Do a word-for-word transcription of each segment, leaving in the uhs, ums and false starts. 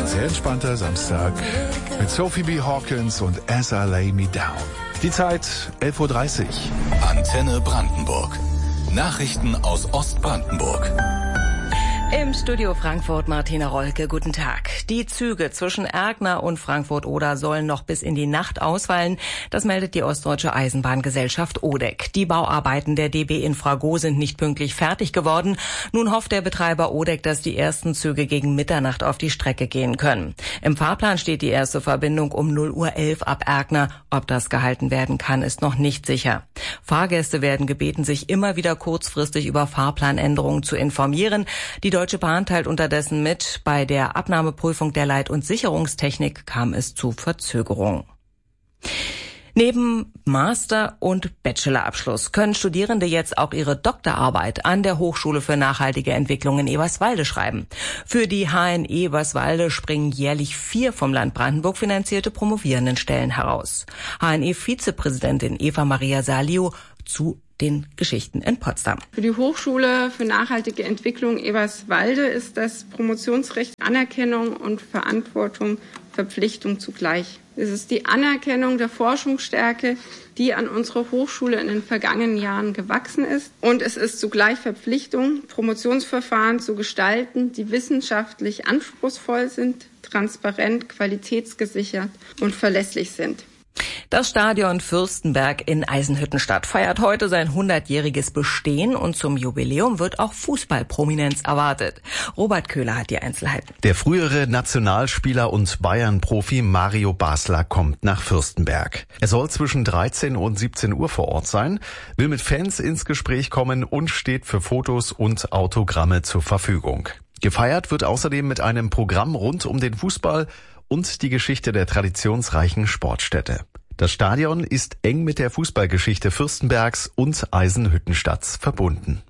Sehr entspannter Samstag mit Sophie B. Hawkins und As I Lay Me Down. Die Zeit elf Uhr dreißig. Antenne Brandenburg. Nachrichten aus Ostbrandenburg. Im Studio Frankfurt Martina Rolke, guten Tag. Die Züge zwischen Erkner und Frankfurt-Oder sollen noch bis in die Nacht ausfallen. Das meldet die Ostdeutsche Eisenbahngesellschaft O D E C. Die Bauarbeiten der D B Infrago sind nicht pünktlich fertig geworden. Nun hofft der Betreiber O D E C, dass die ersten Züge gegen Mitternacht auf die Strecke gehen können. Im Fahrplan steht die erste Verbindung um null Uhr elf ab Erkner. Ob das gehalten werden kann, ist noch nicht sicher. Fahrgäste werden gebeten, sich immer wieder kurzfristig über Fahrplanänderungen zu informieren. Die Deutsche Bahn teilt unterdessen mit, bei der Abnahmeprüfung der Leit- und Sicherungstechnik kam es zu Verzögerungen. Neben Master- und Bachelorabschluss können Studierende jetzt auch ihre Doktorarbeit an der Hochschule für nachhaltige Entwicklung in Eberswalde schreiben. Für die H N E Eberswalde springen jährlich vier vom Land Brandenburg finanzierte Promovierendenstellen heraus. H N E-Vizepräsidentin Eva Maria Saliu zu den Geschichten in Potsdam. Für die Hochschule für nachhaltige Entwicklung Eberswalde ist das Promotionsrecht Anerkennung und Verantwortung, Verpflichtung zugleich. Es ist die Anerkennung der Forschungsstärke, die an unserer Hochschule in den vergangenen Jahren gewachsen ist. Und es ist zugleich Verpflichtung, Promotionsverfahren zu gestalten, die wissenschaftlich anspruchsvoll sind, transparent, qualitätsgesichert und verlässlich sind. Das Stadion Fürstenberg in Eisenhüttenstadt feiert heute sein hundertjähriges Bestehen und zum Jubiläum wird auch Fußballprominenz erwartet. Robert Köhler hat die Einzelheiten. Der frühere Nationalspieler und Bayern-Profi Mario Basler kommt nach Fürstenberg. Er soll zwischen dreizehn und siebzehn Uhr vor Ort sein, will mit Fans ins Gespräch kommen und steht für Fotos und Autogramme zur Verfügung. Gefeiert wird außerdem mit einem Programm rund um den Fußball und die Geschichte der traditionsreichen Sportstätte. Das Stadion ist eng mit der Fußballgeschichte Fürstenbergs und Eisenhüttenstadts verbunden.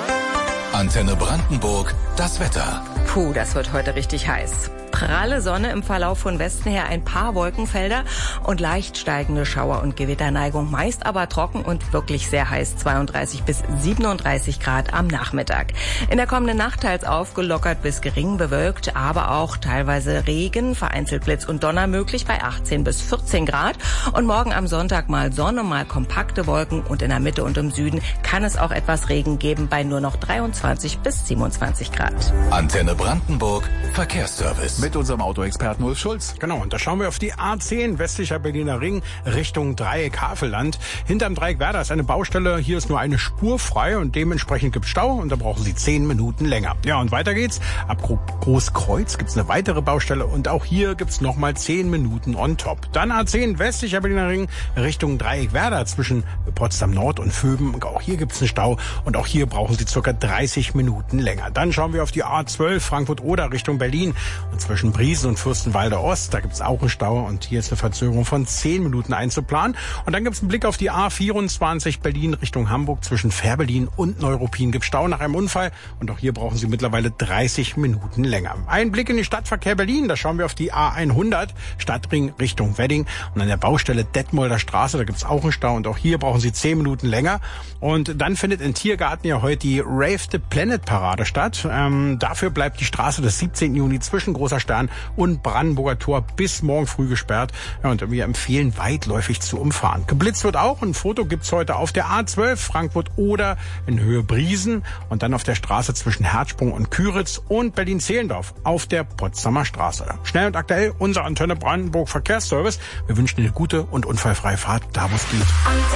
Antenne Brandenburg, das Wetter. Puh, das wird heute richtig heiß. Pralle Sonne, im Verlauf von Westen her ein paar Wolkenfelder und leicht steigende Schauer- und Gewitterneigung, meist aber trocken und wirklich sehr heiß, zweiunddreißig bis siebenunddreißig Grad am Nachmittag. In der kommenden Nacht teils aufgelockert bis gering bewölkt, aber auch teilweise Regen, vereinzelt Blitz und Donner möglich bei achtzehn bis vierzehn Grad. Und morgen am Sonntag mal Sonne, mal kompakte Wolken und in der Mitte und im Süden kann es auch etwas Regen geben bei nur noch dreiundzwanzig bis siebenundzwanzig Grad. Antenne Brandenburg, Verkehrsservice. Mit unserem Autoexperten Ulf Schulz. Genau, und da schauen wir auf die A zehn, westlicher Berliner Ring, Richtung Dreieck Havelland. Hinterm Dreieck Werder ist eine Baustelle, hier ist nur eine Spur frei und dementsprechend gibt es Stau und da brauchen Sie zehn Minuten länger. Ja, und weiter geht's. Ab Großkreuz gibt es eine weitere Baustelle und auch hier gibt es nochmal zehn Minuten on top. Dann A zehn, westlicher Berliner Ring, Richtung Dreieck Werder zwischen Potsdam Nord und Vöben. Auch hier gibt es einen Stau und auch hier brauchen Sie circa dreißig Minuten länger. Dann schauen wir auf die A zwölf, Frankfurt-Oder Richtung Berlin und zwischen Briesen und Fürstenwalde Ost, da gibt es auch einen Stau und hier ist eine Verzögerung von zehn Minuten einzuplanen. Und dann gibt es einen Blick auf die A vierundzwanzig Berlin Richtung Hamburg zwischen Fährberlin und Neuruppin gibt Stau nach einem Unfall und auch hier brauchen Sie mittlerweile dreißig Minuten länger. Ein Blick in den Stadtverkehr Berlin, da schauen wir auf die A hundert, Stadtring Richtung Wedding und an der Baustelle Detmolder Straße, da gibt es auch einen Stau und auch hier brauchen Sie zehn Minuten länger. Und dann findet in Tiergarten ja heute die Rave the Planet Parade statt. Ähm, dafür bleibt die Straße des siebzehnten Juni zwischen Großer Stern und Brandenburger Tor bis morgen früh gesperrt. Ja, und wir empfehlen weitläufig zu umfahren. Geblitzt wird auch. Ein Foto gibt's heute auf der A zwölf Frankfurt-Oder in Höhe Briesen und dann auf der Straße zwischen Herzsprung und Küritz und Berlin-Zehlendorf auf der Potsdamer Straße. Schnell und aktuell unser Antenne Brandenburg Verkehrsservice. Wir wünschen Ihnen eine gute und unfallfreie Fahrt, da wo es geht.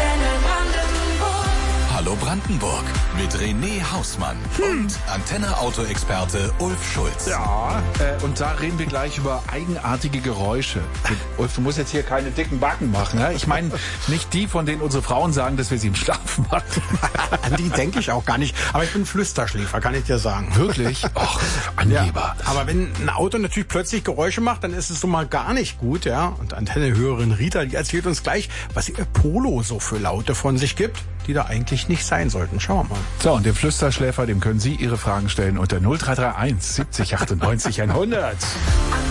Hallo Brandenburg mit René Hausmann hm. und Antenne-Auto-Experte Ulf Schulz. Ja, äh, und da reden wir gleich über eigenartige Geräusche. Ulf, du musst jetzt hier keine dicken Backen machen. Ja? Ich meine, nicht die, von denen unsere Frauen sagen, dass wir sie im Schlaf machen. An die denke ich auch gar nicht. Aber ich bin Flüsterschläfer, kann ich dir sagen. Wirklich? Och, Angeber. Ja, aber wenn ein Auto natürlich plötzlich Geräusche macht, dann ist es so mal gar nicht gut. Ja. Und Antenne-Hörerin Rita, die erzählt uns gleich, was ihr Polo so für Laute von sich gibt, die da eigentlich nicht sein sollten. Schauen wir mal. So, und dem Flüsterschläfer, dem können Sie Ihre Fragen stellen unter null drei drei eins siebzig achtundneunzig hundert.